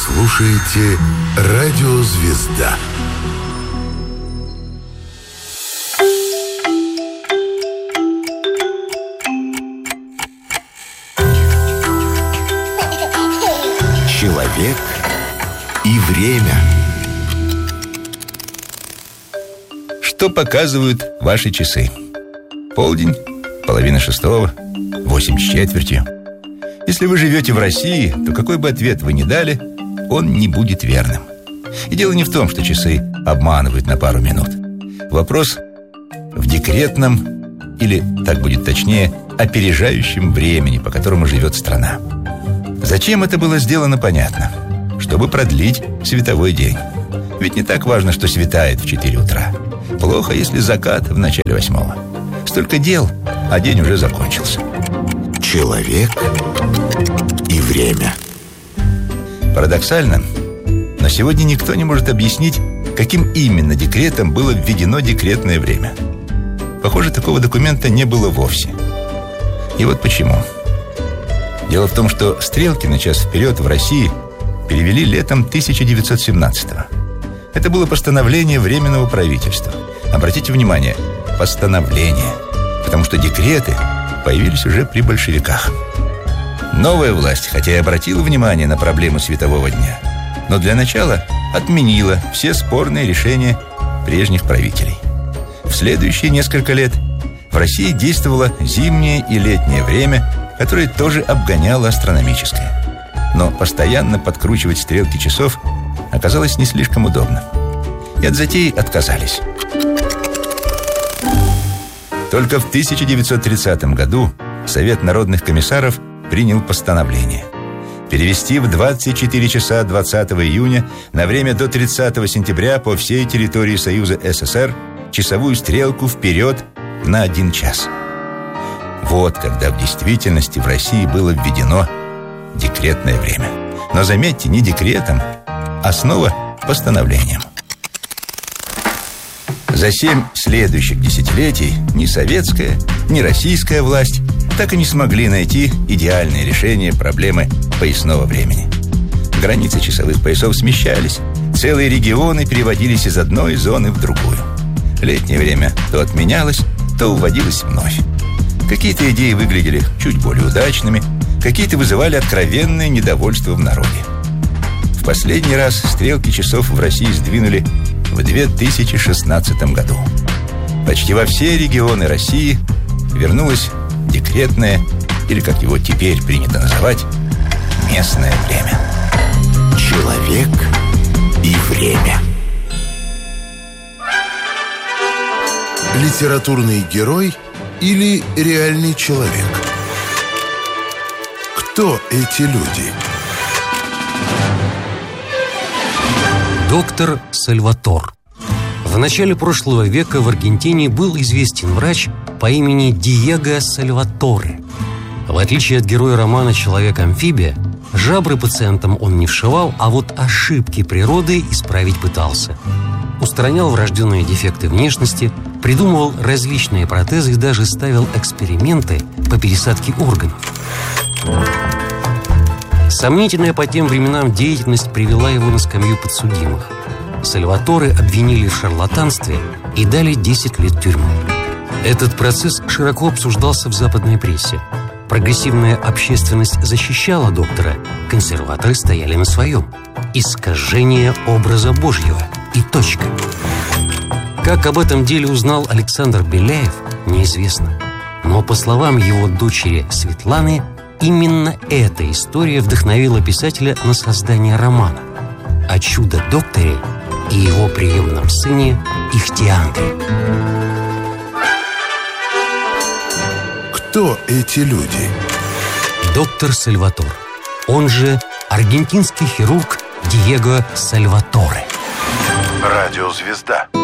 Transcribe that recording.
Слушаете «Радио Звезда». Человек и время. Что показывают ваши часы? Полдень, 5:30, 8:45. Если вы живете в России, то какой бы ответ вы ни дали, он не будет верным. И дело не в том, что часы обманывают на пару минут. Вопрос в декретном, или, так будет точнее, опережающем времени, по которому живет страна. Зачем это было сделано, понятно. Чтобы продлить световой день. Ведь не так важно, что светает в 4 утра. Плохо, если закат в начале 8. Столько дел, а день уже закончился. Человек и время. Парадоксально, но сегодня никто не может объяснить, каким именно декретом было введено декретное время. Похоже, такого документа не было вовсе. И вот почему. Дело в том, что стрелки на час вперед в России перевели летом 1917-го. Это было постановление Временного правительства. Обратите внимание, постановление, потому что декреты появились уже при большевиках. Новая власть, хотя и обратила внимание на проблему светового дня, но для начала отменила все спорные решения прежних правителей. В следующие несколько лет в России действовало зимнее и летнее время, которое тоже обгоняло астрономическое. Но постоянно подкручивать стрелки часов оказалось не слишком удобно. И от затеи отказались. Только в 1930 году Совет народных комиссаров принял постановление перевести в 24 часа 20 июня на время до 30 сентября по всей территории Союза СССР часовую стрелку вперед на 1 час. Вот когда в действительности в России было введено декретное время. Но заметьте, не декретом, а снова постановлением. За 7 следующих десятилетий ни советская, ни российская власть так и не смогли найти идеальное решение проблемы поясного времени. Границы часовых поясов смещались, целые регионы переводились из одной зоны в другую. Летнее время то отменялось, то уводилось вновь. Какие-то идеи выглядели чуть более удачными, какие-то вызывали откровенное недовольство в народе. В последний раз стрелки часов в России сдвинули в 2016 году. Почти во все регионы России вернулось декретное, или, как его теперь принято называть, местное время. Человек и время. Литературный герой или реальный человек? Кто эти люди? Доктор Сальватор. В начале прошлого века в Аргентине был известен врач по имени Диего Сальваторе. В отличие от героя романа «Человек-амфибия», жабры пациентам он не вшивал, а вот ошибки природы исправить пытался. Устранял врожденные дефекты внешности, придумывал различные протезы и даже ставил эксперименты по пересадке органов. Сомнительная по тем временам деятельность привела его на скамью подсудимых. Сальваторе обвинили в шарлатанстве и дали 10 лет тюрьмы. Этот процесс широко обсуждался в западной прессе. Прогрессивная общественность защищала доктора, консерваторы стояли на своем. Искажение образа Божьего. И точка. Как об этом деле узнал Александр Беляев, неизвестно. Но, по словам его дочери Светланы, именно эта история вдохновила писателя на создание романа о чудо-докторе и его приемном сыне Ихтиандре. Кто эти люди? Доктор Сальватор, он же аргентинский хирург Диего Сальваторе. Радиозвезда.